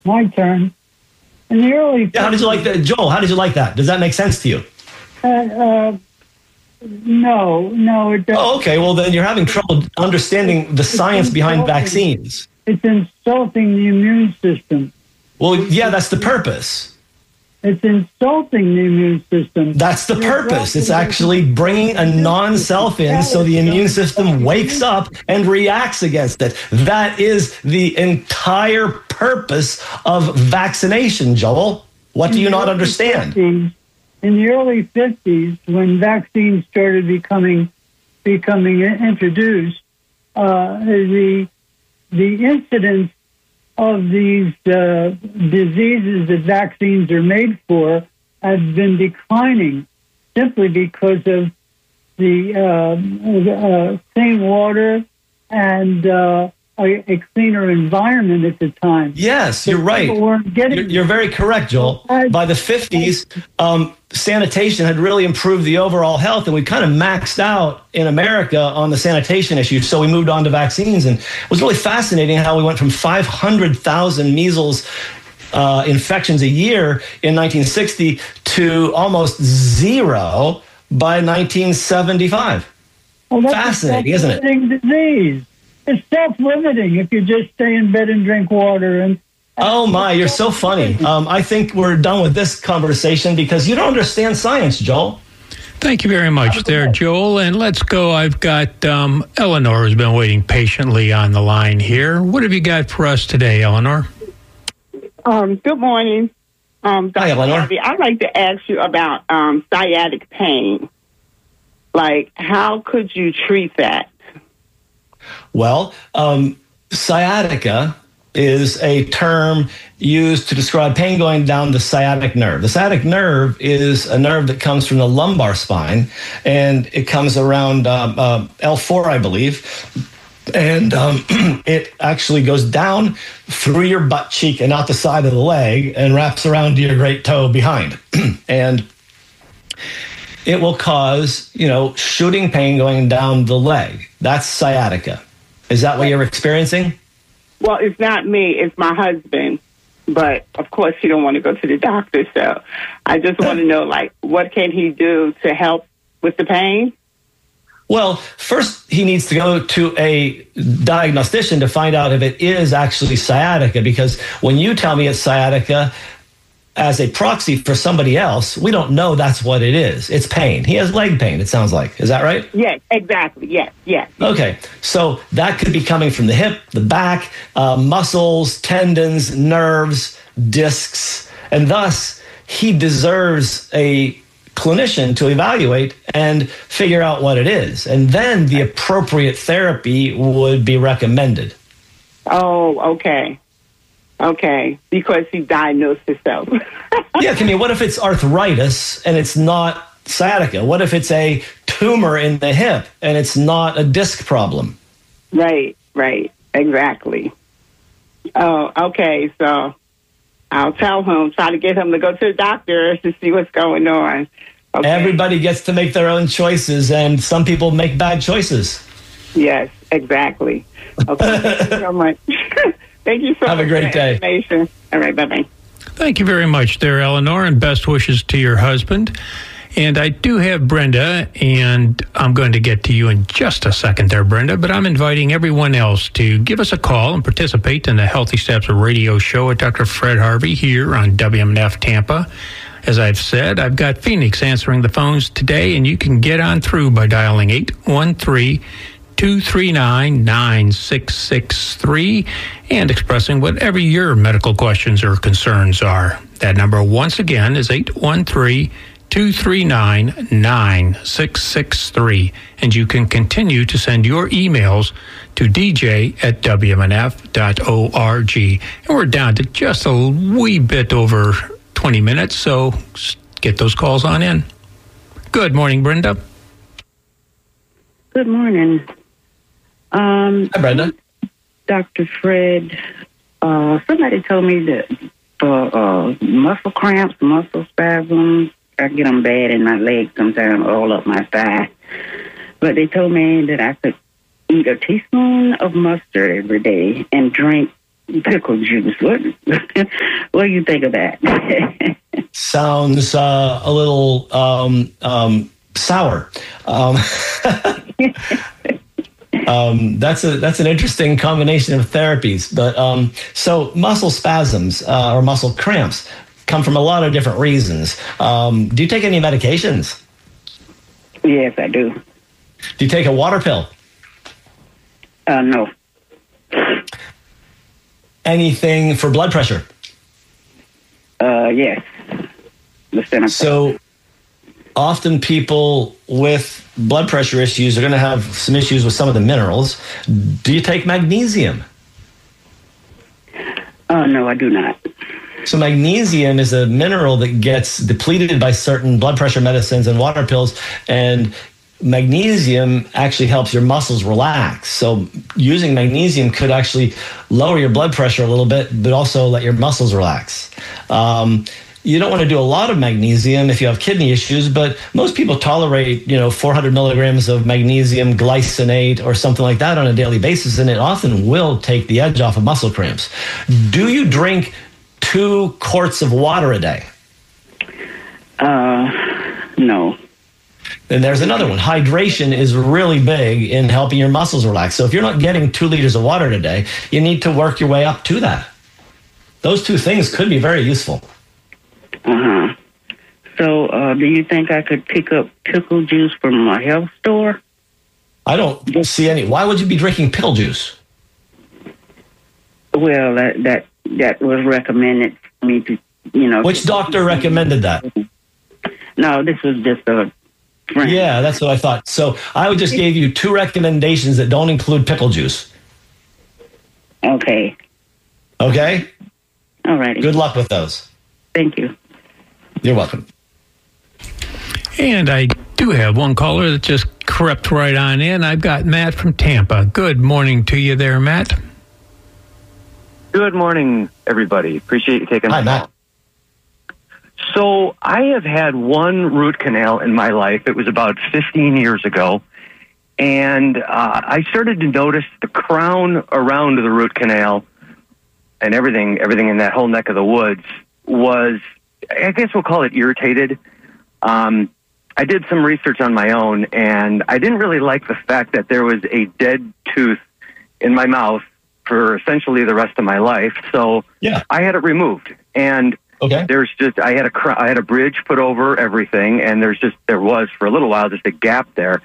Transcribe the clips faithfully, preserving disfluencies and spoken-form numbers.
My turn. In the early yeah, how did you like that, Joel? How did you like that? Does that make sense to you? Uh, uh, no, no, it doesn't. Oh, okay. Well, then you're having trouble understanding the science behind vaccines. It's insulting the immune system. Well, yeah, that's the purpose. It's insulting the immune system. That's the purpose. It's actually bringing a non-self in so the immune system wakes up and reacts against it. That is the entire purpose of vaccination, Joel. What do you not understand? In the early fifties, when vaccines started becoming becoming introduced, uh, the the incidence of these uh, diseases that vaccines are made for have been declining simply because of the uh, uh, clean water and uh, a, a cleaner environment at the time. Yes, you're right. You're, you're very correct, Joel. By the fifties, um, sanitation had really improved the overall health, and we kind of maxed out in America on the sanitation issue, so we moved on to vaccines. And it was really fascinating how we went from five hundred thousand measles uh, infections a year in nineteen sixty to almost zero by nineteen seventy-five. Well, that's fascinating, isn't it? Disease. It's self-limiting if you just stay in bed and drink water. And oh my, you're so funny. Um, I think we're done with this conversation because you don't understand science, Joel. Thank you very much there, Joel. And let's go. I've got um, Eleanor who's been waiting patiently on the line here. What have you got for us today, Eleanor? Um, good morning. Um, Doctor Hi, Eleanor. Harvey. I'd like to ask you about um, sciatic pain. Like, how could you treat that? Well, um, sciatica is a term used to describe pain going down the sciatic nerve. The sciatic nerve is a nerve that comes from the lumbar spine, and it comes around um, uh, L four, I believe. And um, it actually goes down through your butt cheek and out the side of the leg and wraps around to your great toe behind. And it will cause, you know, shooting pain going down the leg. That's sciatica. Is that what you're experiencing? Well, it's not me. It's my husband. But, of course, he don't want to go to the doctor. So I just want to know, like, what can he do to help with the pain? Well, first he needs to go to a diagnostician to find out if it is actually sciatica, because when you tell me it's sciatica as a proxy for somebody else, we don't know that's what it is. It's pain. He has leg pain, it sounds like. Is that right? Yes, exactly. Yes, yes. Okay, so that could be coming from the hip, the back, uh, muscles, tendons, nerves, discs, and thus he deserves a clinician to evaluate and figure out what it is. And then the appropriate therapy would be recommended. Oh, okay. Okay, because he diagnosed himself. Yeah, I mean, what if it's arthritis and it's not sciatica? What if it's a tumor in the hip and it's not a disc problem? Right, right, exactly. Oh, okay, so I'll tell him, try to get him to go to the doctor to see what's going on. Okay. Everybody gets to make their own choices, and some people make bad choices. Yes, exactly. Okay, thank you so much. Thank you so Have much. a great day. Information. All right, bye-bye. Thank you very much there, Eleanor, and best wishes to your husband. And I do have Brenda, and I'm going to get to you in just a second there, Brenda, but I'm inviting everyone else to give us a call and participate in the Healthy Steps radio show with Doctor Fred Harvey here on W M N F Tampa. As I've said, I've got Phoenix answering the phones today, and you can get on through by dialing eight one three, two three nine, nine six six three and expressing whatever your medical questions or concerns are. That number, once again, is eight one three, two three nine, nine six six three. And you can continue to send your emails to d j at w m n f dot org. And we're down to just a wee bit over twenty minutes, so get those calls on in. Good morning, Brenda. Good morning. Um, Hi, Brenda. Doctor Fred, uh, somebody told me that for uh, muscle cramps, muscle spasms, I get them bad in my legs sometimes, all up my thigh. But they told me that I could eat a teaspoon of mustard every day and drink Pickle juice. What? What do you think of that? Sounds uh, a little um, um, sour. Um, um, that's a that's an interesting combination of therapies. But um, so muscle spasms uh, or muscle cramps come from a lot of different reasons. Um, do you take any medications? Yes, I do. Do you take a water pill? Uh, no. Anything for blood pressure? Uh, yes. So often people with blood pressure issues are going to have some issues with some of the minerals. Do you take magnesium? Uh, no, I do not. So magnesium is a mineral that gets depleted by certain blood pressure medicines and water pills, and magnesium actually helps your muscles relax. So using magnesium could actually lower your blood pressure a little bit, but also let your muscles relax. Um, you don't want to do a lot of magnesium if you have kidney issues, but most people tolerate, you know, four hundred milligrams of magnesium glycinate or something like that on a daily basis, and it often will take the edge off of muscle cramps. Do you drink two quarts of water a day? Uh, no. And there's another one. Hydration is really big in helping your muscles relax. So if you're not getting two liters of water today, you need to work your way up to that. Those two things could be very useful. Uh-huh. So uh, do you think I could pick up pickle juice from a health store? I don't see any. Why would you be drinking pill juice? Well, that that, that was recommended for me to, you know. Which doctor recommended that? No, this was just a friend. Yeah, that's what I thought. So I would just gave you two recommendations that don't include pickle juice. Okay. Okay? All righty. Good luck with those. Thank you. You're welcome. And I do have one caller that just crept right on in. I've got Matt from Tampa. Good morning to you there, Matt. Good morning, everybody. Appreciate you taking Hi, the Matt. call. So I have had one root canal in my life. It was about fifteen years ago. And uh, I started to notice the crown around the root canal and everything, everything in that whole neck of the woods was, I guess we'll call it irritated. Um, I did some research on my own, and I didn't really like the fact that there was a dead tooth in my mouth for essentially the rest of my life. So yeah. I had it removed. And okay. there's just, I had a, cr- I had a bridge put over everything, and there's just, there was for a little while just a gap there.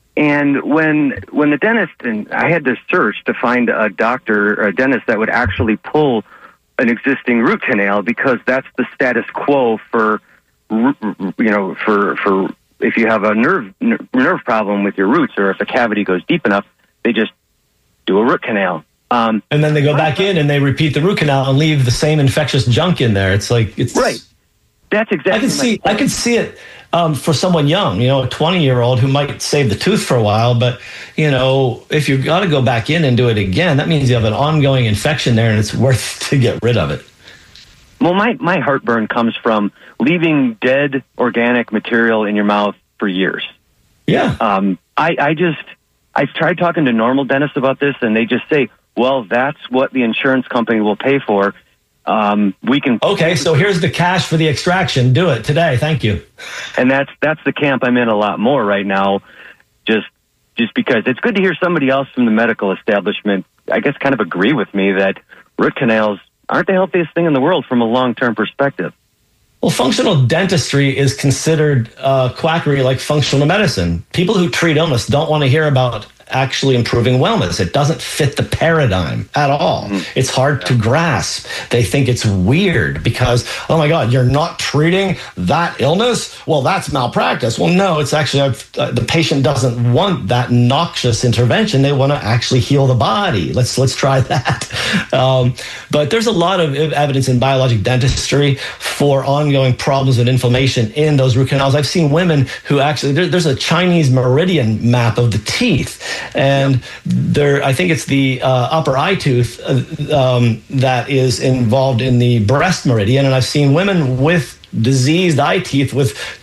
And when when the dentist, and I had to search to find a doctor or a dentist that would actually pull an existing root canal, because that's the status quo for, you know, for for if you have a nerve nerve problem with your roots, or if a cavity goes deep enough, they just do a root canal. Um, and then they go back in and they repeat the root canal and leave the same infectious junk in there. It's like it's right. That's exactly. I can see. point. I can see it um, for someone young, you know, a twenty-year-old who might save the tooth for a while. But you know, if you've got to go back in and do it again, that means you have an ongoing infection there, and it's worth to get rid of it. Well, my my heartburn comes from leaving dead organic material in your mouth for years. Yeah. Um, I I just I've tried talking to normal dentists about this, and they just say, well, that's what the insurance company will pay for. Um, we can. Okay, so here's the cash for the extraction. Do it today. Thank you. And that's that's the camp I'm in a lot more right now. Just just because it's good to hear somebody else from the medical establishment, I guess, kind of agree with me that root canals aren't the healthiest thing in the world from a long-term perspective. Well, functional dentistry is considered uh, quackery like functional medicine. People who treat illness don't want to hear about actually improving wellness. It doesn't fit the paradigm at all. Mm. It's hard to grasp. They think it's weird because, oh my God, you're not treating that illness? Well, that's malpractice. Well, no, it's actually, uh, the patient doesn't want that noxious intervention. They want to actually heal the body. Let's let's try that. Um, but there's a lot of evidence in biologic dentistry for ongoing problems with inflammation in those root canals. I've seen women who actually, there, there's a Chinese meridian map of the teeth. And there, I think it's the uh, upper eye tooth uh, um, that is involved in the breast meridian. And I've seen women with diseased eye teeth with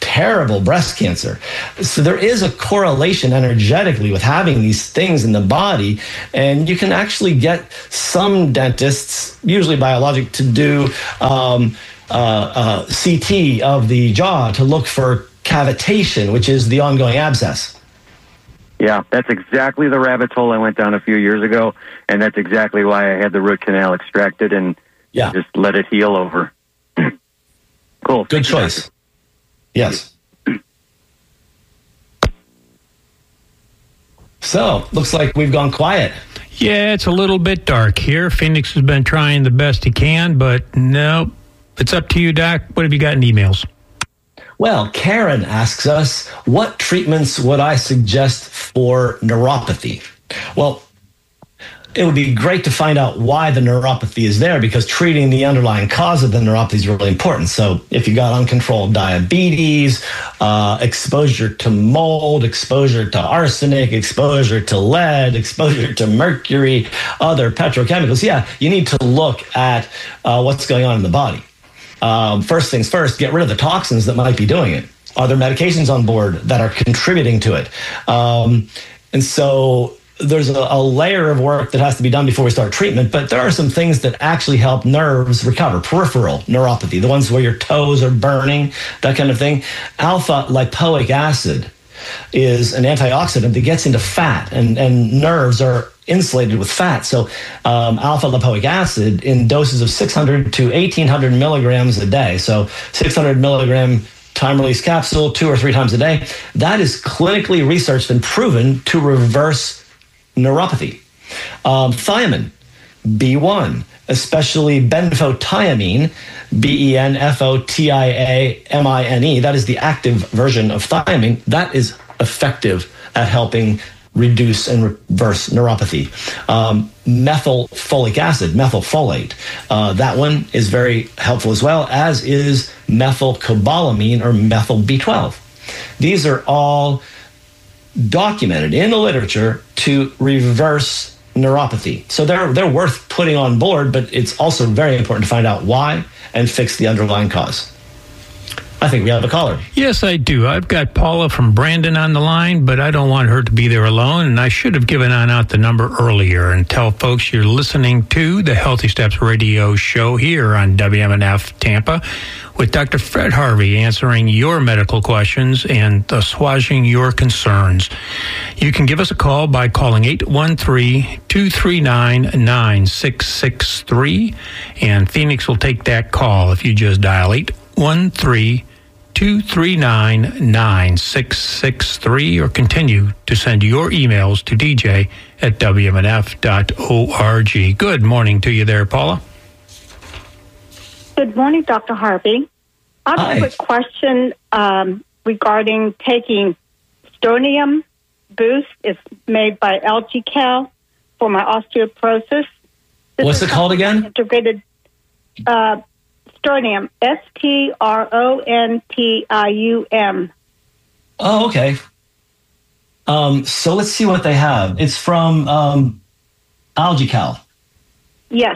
terrible breast cancer. So there is a correlation energetically with having these things in the body, and you can actually get some dentists, usually biologic, to do um, uh, uh, C T of the jaw to look for cavitation, which is the ongoing abscess. Yeah, that's exactly the rabbit hole I went down a few years ago, and that's exactly why I had the root canal extracted and yeah. just let it heal over. Cool. Good choice. Yes. So, looks like we've gone quiet. Yeah, it's a little bit dark here. Phoenix has been trying the best he can, but no, it's up to you, Doc. What have you got in emails? Well, Karen asks us, what treatments would I suggest for neuropathy? Well, it would be great to find out why the neuropathy is there, because treating the underlying cause of the neuropathy is really important. So if you got uncontrolled diabetes, uh, exposure to mold, exposure to arsenic, exposure to lead, exposure to mercury, other petrochemicals, yeah, you need to look at uh, what's going on in the body. Um, first things first, get rid of the toxins that might be doing it. Are there medications on board that are contributing to it? Um, and so there's a, a layer of work that has to be done before we start treatment, but there are some things that actually help nerves recover. Peripheral neuropathy, the ones where your toes are burning, that kind of thing. Alpha lipoic acid is an antioxidant that gets into fat, and, and nerves are insulated with fat. So um, alpha lipoic acid in doses of six hundred to eighteen hundred milligrams a day. So six hundred milligram time-release capsule two or three times a day. That is clinically researched and proven to reverse neuropathy. Um, thiamine, B one, especially benfotiamine, B E N F O T I A M I N E. That is the active version of thiamine. That is effective at helping reduce and reverse neuropathy. Um, methylfolic acid, methylfolate. Uh, that one is very helpful as well, as is methylcobalamin or methyl B twelve. These are all documented in the literature to reverse neuropathy. So they're they're worth putting on board, but it's also very important to find out why and fix the underlying cause. I think we have a caller. Yes, I do. I've got Paula from Brandon on the line, but I don't want her to be there alone, and I should have given on out the number earlier and tell folks you're listening to the Healthy Steps Radio show here on W M N F Tampa with Doctor Fred Harvey answering your medical questions and assuaging your concerns. You can give us a call by calling eight one three, two three nine, nine six six three, and Phoenix will take that call if you just dial eight one three, two three nine, nine six six three, or continue to send your emails to D J at W M N F dot org. Good morning to you there, Paula. Good morning, Doctor Harvey. I have Hi. a quick question um, regarding taking Strontium Boost. It's made by L G Cal for my osteoporosis. This What's it called again? Integrated uh, Strontium, S T R O N T I U M. Oh, okay. Um, so let's see what they have. It's from um, AlgaCal. Yes.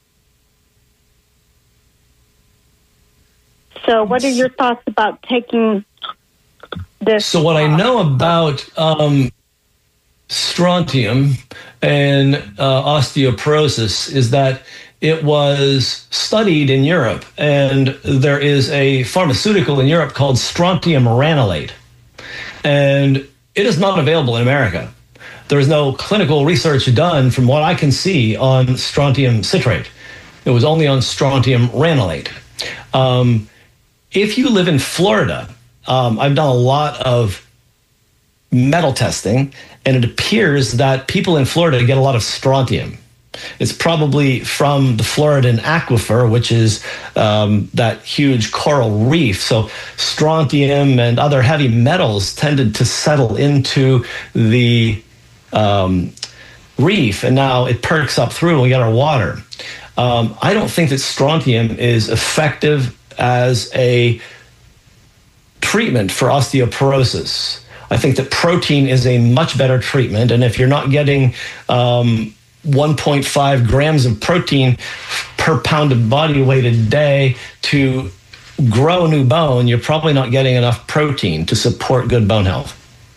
So what are your thoughts about taking this? So what I know about um, strontium and uh, osteoporosis is that it was studied in Europe, and there is a pharmaceutical in Europe called strontium ranelate, and it is not available in America. There is no clinical research done, from what I can see, on strontium citrate. It was only on strontium ranelate. Um, if you live in Florida, um, I've done a lot of metal testing, and it appears that people in Florida get a lot of strontium. It's probably from the Floridan aquifer, which is um, that huge coral reef. So strontium and other heavy metals tended to settle into the um, reef, and now it perks up through and we get our water. Um, I don't think that strontium is effective as a treatment for osteoporosis. I think that protein is a much better treatment, and if you're not getting um, one point five grams of protein per pound of body weight a day to grow new bone, you're probably not getting enough protein to support good bone health.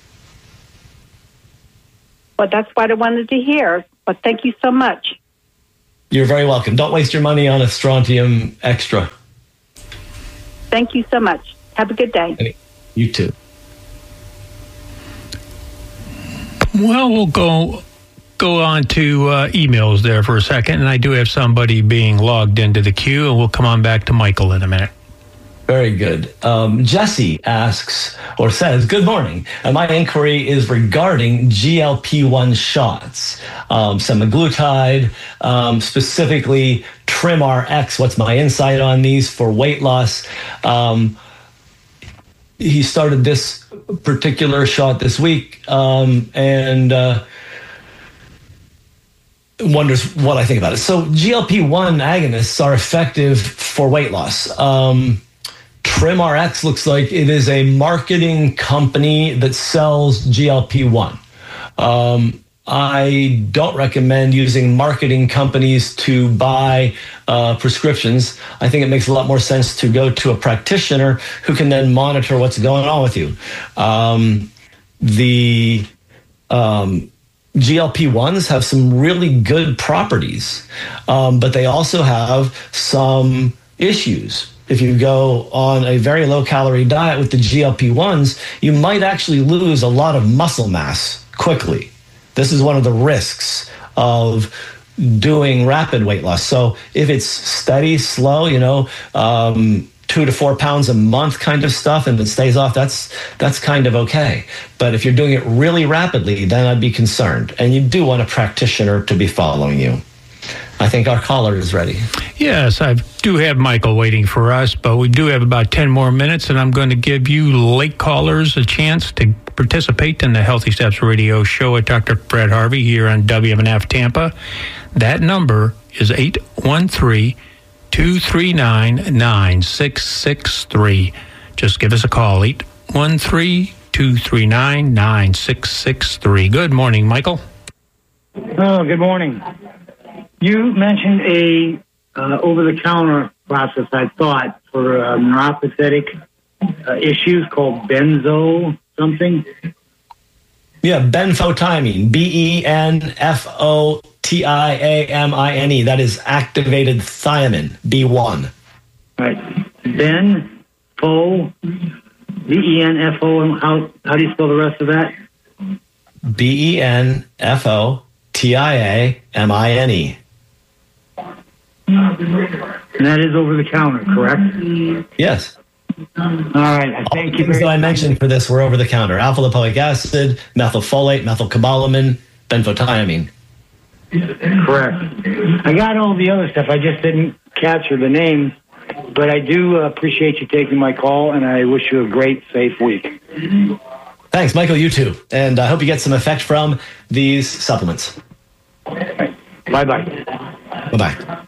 Well, that's what I wanted to hear. But thank you so much. You're very welcome. Don't waste your money on a Strontium Extra. Thank you so much. Have a good day. You too. Well, we'll go go on to uh, emails there for a second, and I do have somebody being logged into the queue, and we'll come on back to Michael in a minute. Very good. Um, Jesse asks or says, good morning. And my inquiry is regarding G L P one shots, um, semaglutide, um, specifically TrimRx. What's my insight on these for weight loss? Um, he started this particular shot this week um, and uh, wonders what I think about it. So G L P one agonists are effective for weight loss. Um, TrimRx looks like it is a marketing company that sells G L P one. Um, I don't recommend using marketing companies to buy uh, prescriptions. I think it makes a lot more sense to go to a practitioner who can then monitor what's going on with you. Um, the um, G L P ones have some really good properties, um, but they also have some issues. If you go on a very low-calorie diet with the G L P ones, you might actually lose a lot of muscle mass quickly. This is one of the risks of doing rapid weight loss. So if it's steady, slow, you know, um, two to four pounds a month kind of stuff, and it stays off, that's that's kind of okay. But if you're doing it really rapidly, then I'd be concerned. And you do want a practitioner to be following you. I think our caller is ready. Yes, I do have Michael waiting for us, but we do have about ten more minutes, and I'm going to give you late callers a chance to participate in the Healthy Steps Radio show with Doctor Fred Harvey here on W M N F Tampa. That number is eight one three, two three nine, nine six six three. Just give us a call, eight one three, two three nine, nine six six three. Good morning, Michael. Oh, good morning. You mentioned a uh, over-the-counter process, I thought, for uh, neuropathic uh, issues called benzo something. Yeah, benfotiamine, B E N F O T I A M I N E. That is activated thiamine, B one. Right. Benfo, B E N F O, how, how do you spell the rest of that? B E N F O T I A M I N E. And that is over the counter, correct? Yes. All right. Thank you. Things that I mentioned for this were over the counter: alpha lipoic acid, methylfolate, methylcobalamin, benfotiamine. Correct. I got all the other stuff. I just didn't capture the names, but I do appreciate you taking my call, and I wish you a great, safe week. Thanks, Michael. You too, and I hope you get some effect from these supplements. Bye bye. Bye bye.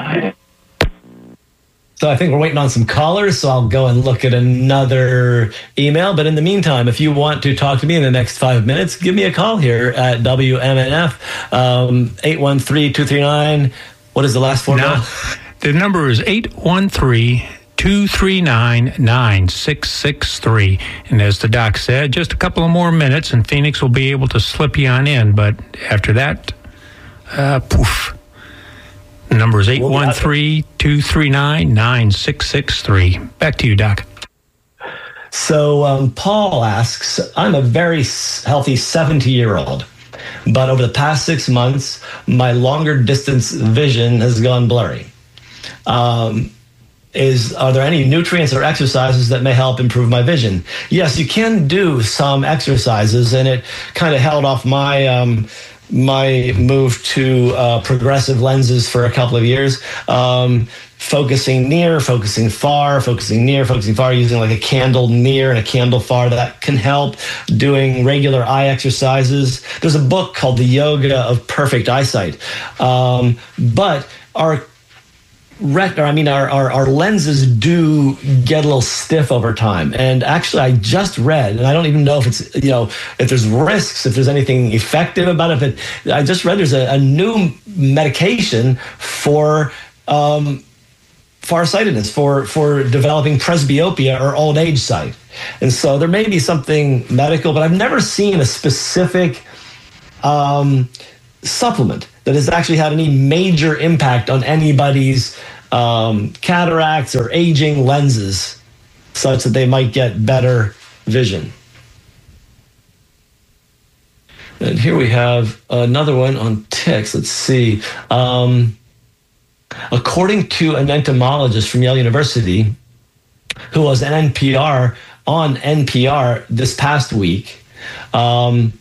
So I think we're waiting on some callers, so I'll go and look at another email. But in the meantime, if you want to talk to me in the next five minutes, give me a call here at W M N F, um, eight one three, two three nine. What is the last four? Now, the number is eight one three, two three nine, nine six six three. And as the doc said, just a couple of more minutes, and Phoenix will be able to slip you on in. But after that, uh, poof. The number is eight one three, two three nine, nine six six three. Back to you, Doc. So um, Paul asks, I'm a very healthy seventy-year-old, but over the past six months, my longer distance vision has gone blurry. Um, is are there any nutrients or exercises that may help improve my vision? Yes, you can do some exercises, and it kind of held off my... Um, my move to uh, progressive lenses for a couple of years, um, focusing near, focusing far, focusing near, focusing far, using like a candle near and a candle far. That can help. Doing regular eye exercises. There's a book called The Yoga of Perfect Eyesight. Um, but our Ret- or I mean, our, our, our lenses do get a little stiff over time. And actually, I just read, and I don't even know if it's, you know, if there's risks, if there's anything effective about it, but I just read there's a, a new medication for um, farsightedness, for, for developing presbyopia or old age sight. And so there may be something medical, but I've never seen a specific um, supplement that has actually had any major impact on anybody's um, cataracts or aging lenses such that they might get better vision. And here we have another one on ticks. Let's see. Um, according to an entomologist from Yale University, who was an N P R on N P R this past week, um,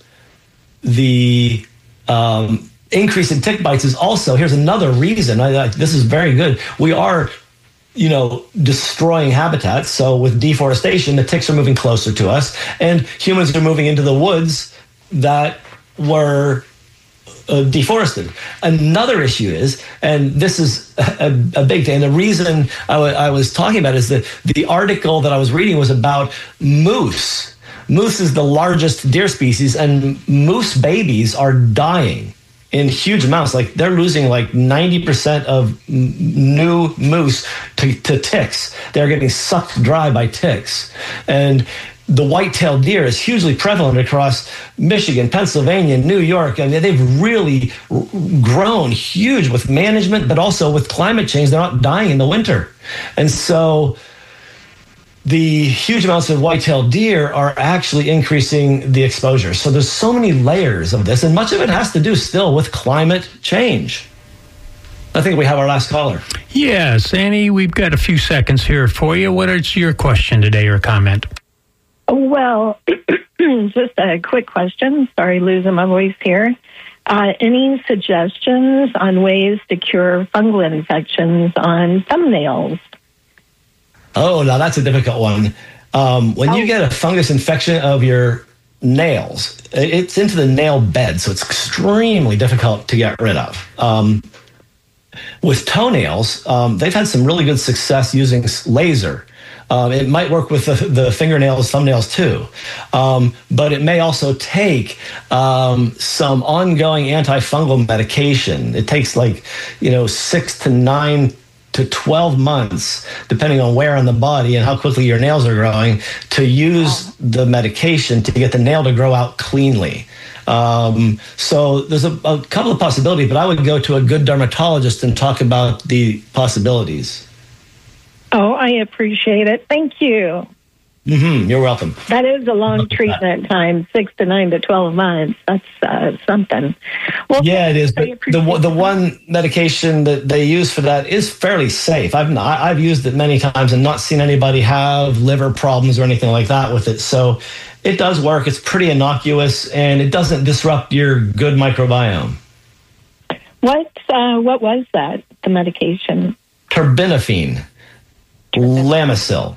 the um, increase in tick bites is also, here's another reason. I, I, this is very good. We are, you know, destroying habitats. So with deforestation, the ticks are moving closer to us, and humans are moving into the woods that were uh, deforested. Another issue is, and this is a, a big thing, and the reason I, w- I was talking about is that the article that I was reading was about moose. Moose is the largest deer species, and moose babies are dying in huge amounts. Like they're losing like ninety percent of m- new moose to, to ticks. They're getting sucked dry by ticks. And the white-tailed deer is hugely prevalent across Michigan, Pennsylvania, New York. I mean, they've really r- grown huge with management, but also with climate change. They're not dying in the winter. And so the huge amounts of white-tailed deer are actually increasing the exposure. So there's so many layers of this, and much of it has to do still with climate change. I think we have our last caller. Yes, Annie, we've got a few seconds here for you. What is your question today or comment? Well, just a quick question. Sorry, losing my voice here. Uh, any suggestions on ways to cure fungal infections on thumbnails? Oh, now that's a difficult one. Um, when oh. you get a fungus infection of your nails, it's into the nail bed, so it's extremely difficult to get rid of. Um, with toenails, um, they've had some really good success using laser. Um, it might work with the, the fingernails, thumbnails too, um, but it may also take um, some ongoing antifungal medication. It takes like, you know, six to nine to twelve months, depending on where on the body and how quickly your nails are growing, to use the medication to get the nail to grow out cleanly. Um, so there's a, a couple of possibilities, but I would go to a good dermatologist and talk about the possibilities. Oh, I appreciate it. Thank you. Mm-hmm. You're welcome. That is a long treatment time, six to nine to twelve months. That's uh, something. Well, yeah, it is. But the the one medication that they use for that is fairly safe. I've not, I've used it many times and not seen anybody have liver problems or anything like that with it. So it does work. It's pretty innocuous, and it doesn't disrupt your good microbiome. What uh, what was that? The medication? Terbinafine, Lamisil.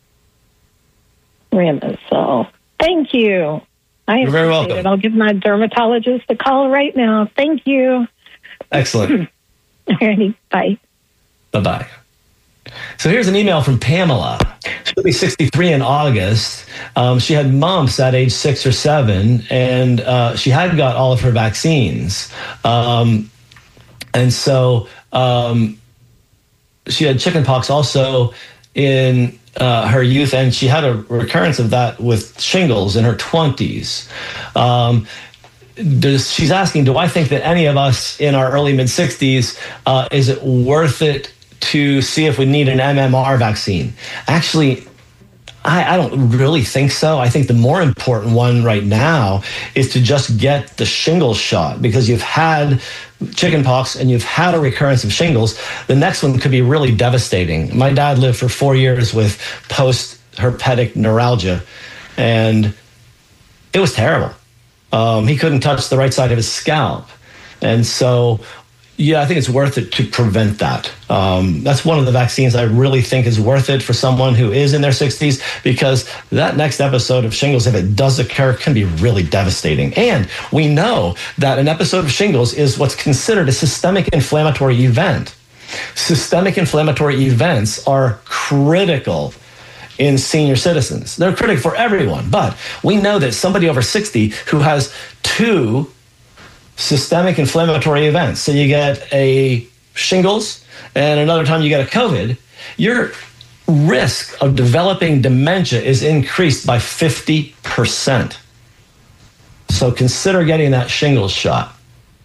Lamisil. Thank you. I You're very welcome. It. I'll give my dermatologist a call right now. Thank you. Excellent. Alrighty, bye. Bye-bye. So here's an email from Pamela. She'll be sixty-three in August. Um, she had mumps at age six or seven, and uh, she had got all of her vaccines. Um, and so um, she had chickenpox also in uh, her youth, and she had a recurrence of that with shingles in her twenties. Um, Does, she's asking, do I think that any of us in our early mid-sixties, uh, is it worth it to see if we need an M M R vaccine? Actually, I, I don't really think so. I think the more important one right now is to just get the shingles shot, because you've had chickenpox and you've had a recurrence of shingles. The next one could be really devastating. My dad lived for four years with post-herpetic neuralgia, and it was terrible. Um, he couldn't touch the right side of his scalp. And so, yeah, I think it's worth it to prevent that. Um, that's one of the vaccines I really think is worth it for someone who is in their sixties, because that next episode of shingles, if it does occur, can be really devastating. And we know that an episode of shingles is what's considered a systemic inflammatory event. Systemic inflammatory events are critical in senior citizens. They're critical for everyone, but we know that somebody over sixty who has two systemic inflammatory events, so you get a shingles and another time you get a COVID, your risk of developing dementia is increased by fifty percent. So consider getting that shingles shot.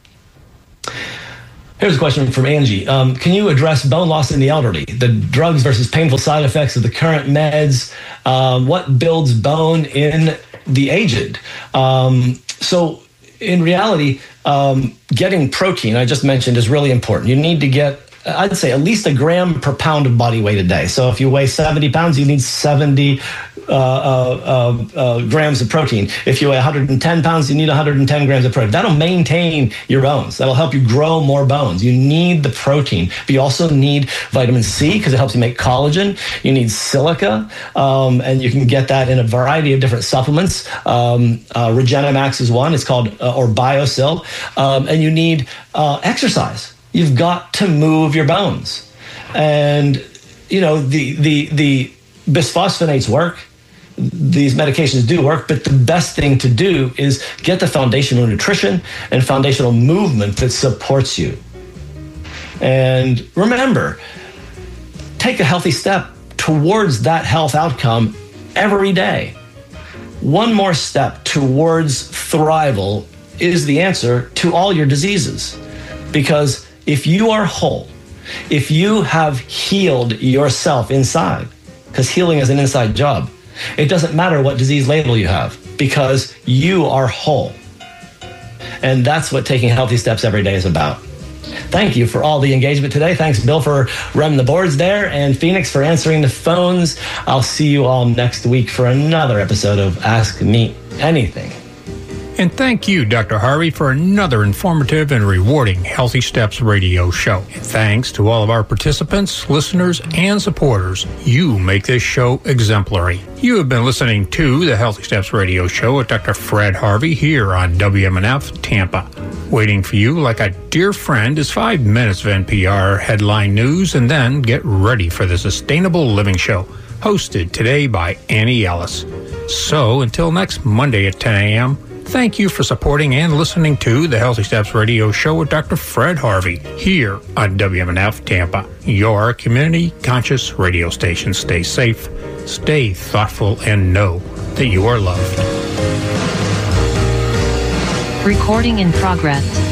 Here's a question from Angie. Um, can you address bone loss in the elderly? The drugs versus painful side effects of the current meds. Um, what builds bone in the aged? Um, so in reality, um, getting protein, I just mentioned, is really important. You need to get, I'd say, at least a gram per pound of body weight a day. So if you weigh seventy pounds, you need seventy uh, uh, uh, uh, grams of protein. If you weigh one hundred ten pounds, you need one hundred ten grams of protein. That'll maintain your bones. That'll help you grow more bones. You need the protein. But you also need vitamin C because it helps you make collagen. You need silica, um, and you can get that in a variety of different supplements. Um, uh, Regenemax is one. It's called, uh, or BioSil. Um, and you need uh, exercise. You've got to move your bones. And, you know, the the the bisphosphonates work. These medications do work, but the best thing to do is get the foundational nutrition and foundational movement that supports you. And remember, take a healthy step towards that health outcome every day. One more step towards thrival is the answer to all your diseases. Because if you are whole, if you have healed yourself inside, because healing is an inside job, it doesn't matter what disease label you have, because you are whole. And that's what taking healthy steps every day is about. Thank you for all the engagement today. Thanks, Bill, for running the boards there, and Phoenix for answering the phones. I'll see you all next week for another episode of Ask Me Anything. And thank you, Doctor Harvey, for another informative and rewarding Healthy Steps radio show. And thanks to all of our participants, listeners, and supporters. You make this show exemplary. You have been listening to the Healthy Steps radio show with Doctor Fred Harvey here on W M N F Tampa. Waiting for you like a dear friend is five minutes of N P R headline news, and then get ready for the Sustainable Living Show, hosted today by Annie Ellis. So until next Monday at ten a.m., thank you for supporting and listening to the Healthy Steps radio show with Doctor Fred Harvey here on W M N F Tampa, your community conscious radio station. Stay safe, stay thoughtful, and know that you are loved. Recording in progress.